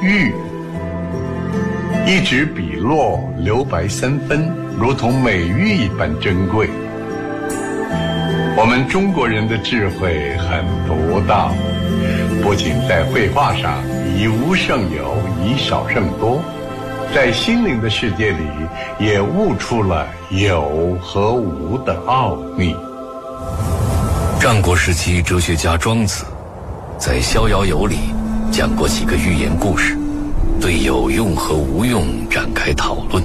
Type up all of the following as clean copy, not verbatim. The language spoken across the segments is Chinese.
玉，一纸笔落，留白3分，如同美玉一般珍贵。我们中国人的智慧很独到，不仅在绘画上以无胜有，以少胜多，在心灵的世界里也悟出了有和无的奥秘。 战国时期哲学家庄子在《逍遥游》里讲过几个寓言故事，对有用和无用展开讨论。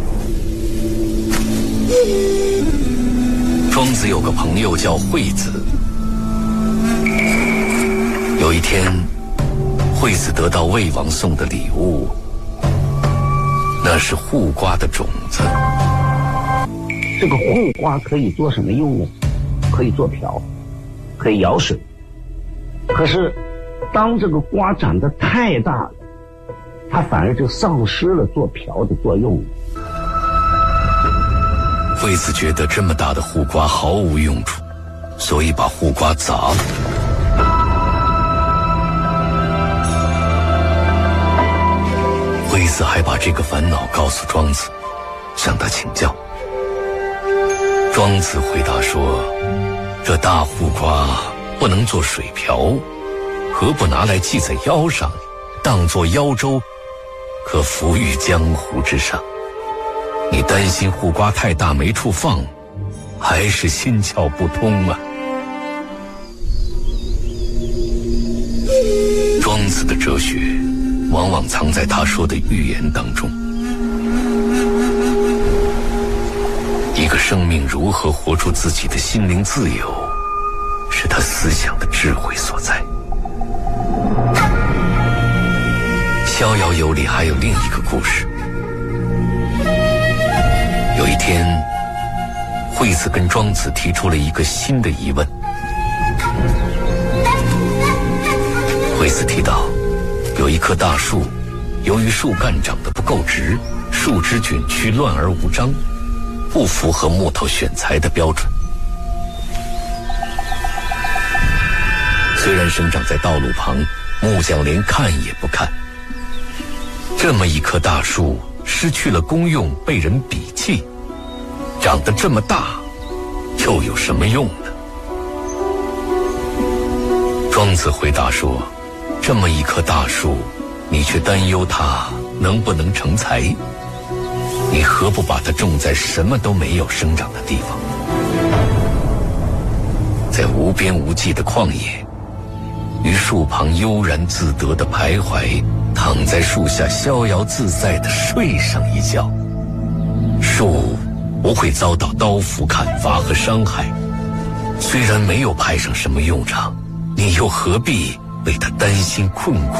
庄子有个朋友叫惠子，有一天惠子得到魏王送的礼物，那是护瓜的种子。 这个护瓜可以做什么用呢？可以做瓢，可以舀水。可是当这个瓜长得太大了，它反而就丧失了做瓢的作用。 惠子觉得这么大的护瓜毫无用处，所以把护瓜砸了。惠子还把这个烦恼告诉庄子，向他请教。庄子回答说，这大护瓜不能做水瓢，何不拿来系在腰上，当作腰舟，可浮于江湖之上？你担心护瓜太大没处放，还是心窍不通啊？庄子的哲学往往藏在他说的寓言当中。一个生命如何活出自己的心灵自由，是他思想的智慧所在。《逍遥游》里还有另一个故事。有一天，惠子跟庄子提出了一个新的疑问。惠子提到，有一棵大树，由于树干长得不够直，树枝卷曲乱而无章，不符合木头选材的标准。虽然生长在道路旁，木匠连看也不看。这么一棵大树失去了功用，被人鄙弃，长得这么大，又有什么用呢？庄子回答说，这么一棵大树，你却担忧它能不能成材，你何不把它种在什么都没有生长的地方？在无边无际的旷野，于树旁悠然自得地徘徊，躺在树下逍遥自在地睡上一觉，树不会遭到刀斧砍伐和伤害。虽然没有派上什么用场，你又何必为它担心困苦？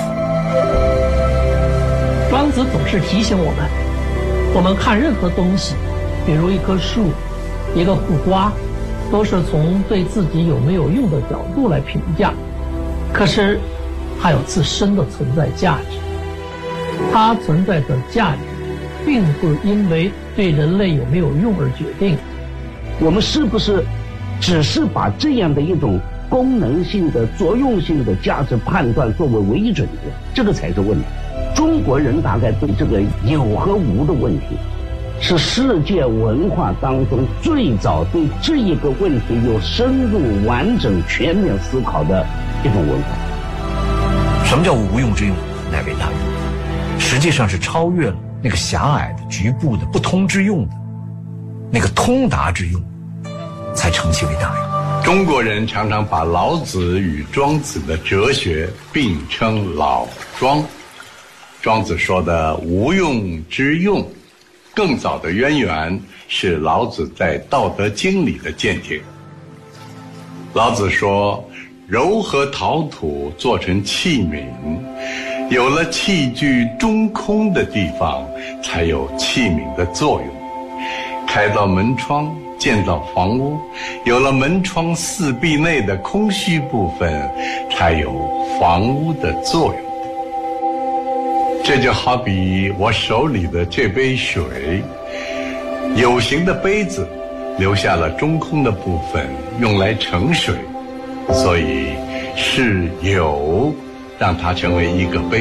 庄子总是提醒我们看任何东西，比如一棵树、一个护瓜，都是从对自己有没有用的角度来评价。可是它有自身的存在价值，它存在的价值并不因为对人类有没有用而决定。 我们是不是只是把这样的一种功能性的、作用性的价值判断作为唯一准则？这个才是问题。中国人大概对这个有和无的问题，是世界文化当中最早对这一个问题有深入、完整、全面思考的一种文化。 什么叫无用之用？乃为大用，实际上是超越了那个狭隘的、局部的、不通之用的那个通达之用，才成其为大用。 中国人常常把老子与庄子的哲学并称老庄。庄子说的无用之用，更早的渊源是老子在《道德经》里的见解。老子说，柔和陶土做成器皿，有了器具中空的地方，才有器皿的作用。开到门窗，建造房屋，有了门窗四壁内的空虚部分，才有房屋的作用。这就好比我手里的这杯水，有形的杯子留下了中空的部分用来盛水，所以是有让它成为一个杯。